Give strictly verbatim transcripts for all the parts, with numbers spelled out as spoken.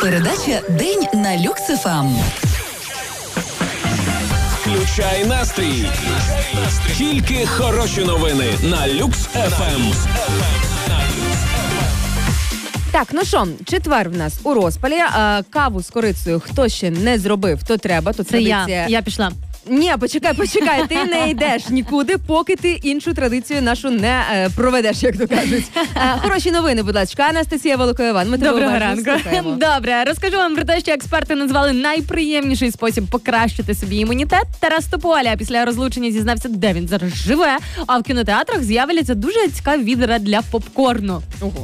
Передача «День на Люкс еф ем». Включай настрій. Тільки хороші новини на Люкс еф ем. Так, ну що, четвер в нас у розпалі. А, каву з корицею хто ще не зробив, то треба. То Це традиція... я, я пішла. Ні, почекай, почекай, ти не йдеш нікуди, поки ти іншу традицію нашу не е, проведеш, як то кажуть. Е, хороші новини, будь ласка. Анастасія Волокоєван, ми тебе Доброго уважно ранку. слухаємо. Добре, розкажу вам про те, що експерти назвали найприємніший спосіб покращити собі імунітет. Тарас Тополя після розлучення зізнався, де він зараз живе, а в кінотеатрах з'являться дуже цікаві відра для попкорну. Ого.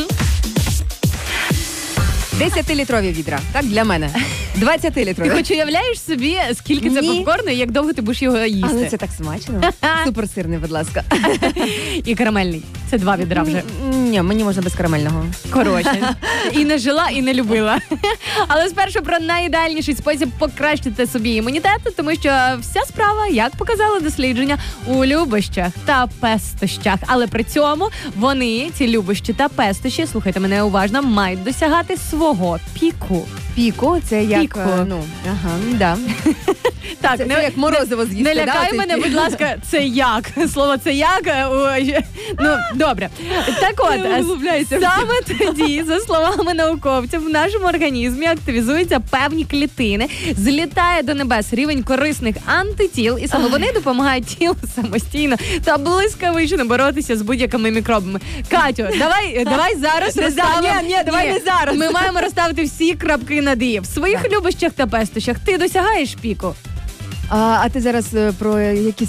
Десятилітрові відра, так, для мене. Двадцятилітрові. Ти хоч уявляєш собі, скільки це Ні. попкорну і як довго ти будеш його їсти? Але це так смачно. Суперсирний, будь ласка. І карамельний. Це два відра вже. Ні, мені можна без карамельного. Коротше. І не жила, і не любила. Але спершу про найідеальніший спосіб покращити собі імунітет, тому що вся справа, як показали дослідження, у любощах та пестощах. Але при цьому вони, ці любощі та пестощі, слухайте мене уважно, мають досягати свого піку. Піко, це як, Піко. е, ну, ага, да. Так, Це, це як морозиво з'їсти. Не да, лякай оцей мене, пік? будь ласка, це як? Слово це як? е, у, Ну, добре. Так от, Не углубляйся. саме тоді, за словами науковців, в нашому організмі активізуються певні клітини, злітає до небес рівень корисних антитіл, і саме вони допомагають тілу самостійно та блискавично боротися з будь-якими мікробами. Катю, давай, давай зараз Не розставимо... за- ні, ні, давай не зараз. Ми маємо розставити всі крапки над «і». В своїх любощах та пестощах ти досягаєш піку? А, а ти зараз е, про якісь...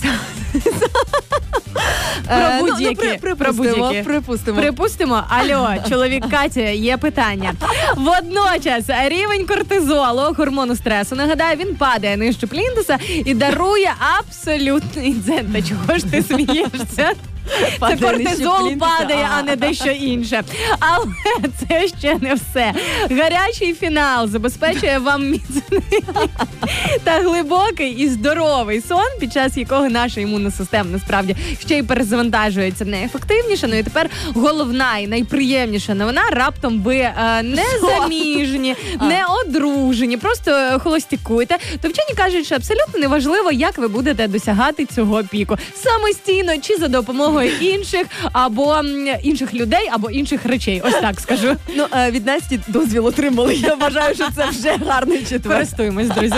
Про Е, ну, будь-які. ну, при- Про припустимо, будь-які. припустимо. Припустимо, альо, чоловік Каті, є питання. Водночас рівень кортизолу, гормону стресу, нагадаю, він падає нижче плінтуса і дарує абсолютний дзен. Та чого ж ти смієшся? Це Падає нижче кортизол плінтуса. падає, а не дещо інше. Але це ще не все. Гарячий фінал забезпечує вам міцний та глибокий і здоровий сон, під час якого наша імунна система насправді ще й перезавантажується неефективніше. Ну і тепер головна і найприємніша новина: раптом ви е, не заміжні, не одружені, просто холостякуєте. То вчені кажуть, що абсолютно неважливо, як ви будете досягати цього піку. Самостійно чи за допомогою інших або м, інших людей, або інших речей. Ось так скажу. Ну, е, від Насті дозвіл отримали. Я вважаю, що це вже гарний четвер. Користуємось, друзі.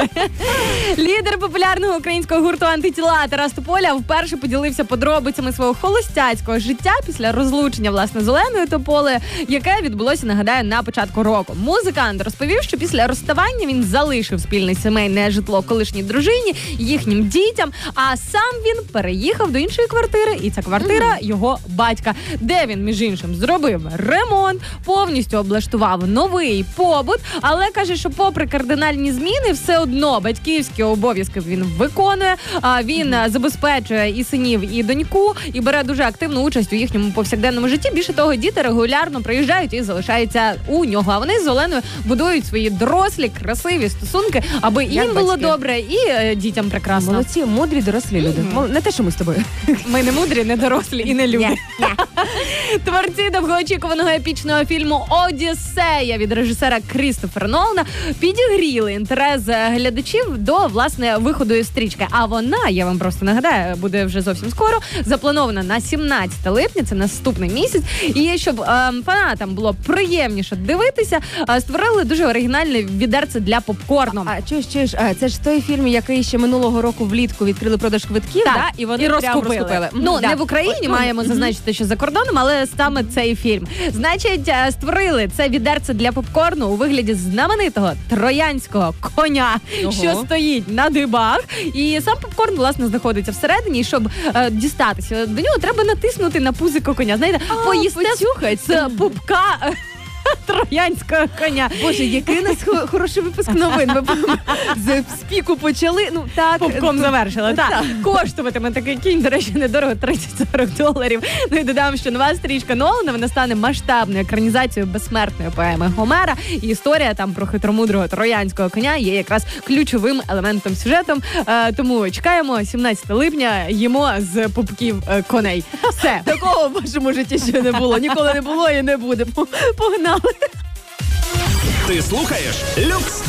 Лідер популярного українського гурту «Антитіла» Тарас Тополя вперше поділився подробицями свого холостяцького життя після розлучення, власне, з Оленою Тополею, яке відбулося, нагадаю, на початку року. Музикант розповів, що після розставання він залишив спільне сімейне житло колишній дружині, їхнім дітям, а сам він переїхав до іншої квартири, і ця квартира його батька, де він, між іншим, зробив ремонт, повністю облаштував новий побут, але каже, що попри кардинальні зміни, все одно батьківські обов'язки він виконує, а він mm-hmm. забезпечує і синів, і доньку, і бере дуже активну участь у їхньому повсякденному житті. Більше того, діти регулярно приїжджають і залишаються у нього, а вони з Оленою будують свої дорослі, красиві стосунки, аби Як їм було батьки. добре і е, дітям прекрасно. Молодці, мудрі, дорослі люди. Мол- Не те, що ми з тобою. Ми не мудрі, не дорослі і не люди. Творці довгоочікуваного епічного фільму «Одіссея» від режисера Крістофера Нолана підігріли інтерес глядачів до, власне, виходу із стрічки. А вона, я вам просто нагадаю, буде вже зовсім скоро, запланована на сімнадцяте липня, це наступний місяць. І щоб е, фанатам було приємніше дивитися, е, створили дуже оригінальне відерце для попкорну. А чуєш, чуєш, а, це ж той фільм, який ще минулого року влітку відкрили продаж квитків, Так, да? І вони і прям розкупили. розкупили. Ну, Мгм, не да. в Україні, От, маємо мгм. зазначити, що за кордоном, але саме цей фільм. Значить, е, створили це відерце для попкорну у вигляді знаменитого троянського коня, Ого. що стоїть на дибах. І сам попкорн, власне, знаходиться всередині. І щоб е, дістатися до нього, треба натиснути на пузико коня. Знаєте, поїсти з пупка е, троянського коня. Боже, який у нас хо- хороший випуск новин. Ми з з піку почали. Ну, так. Пупком завершила. Так. Так. Коштуватиме такий кінь, до речі, недорого, тридцять-сорок доларів. Ну і додам, що нова стрічка Нолана, вона стане масштабною екранізацією безсмертної поеми Гомера. І історія там про хитромудрого троянського коня є якраз ключовим елементом сюжетом. Е, тому чекаємо сімнадцяте липня, їмо з пупків е, коней. Все. Такого в вашому житті ще не було. Ніколи не було і не буде. Погнали. Ти слухаєш Люкс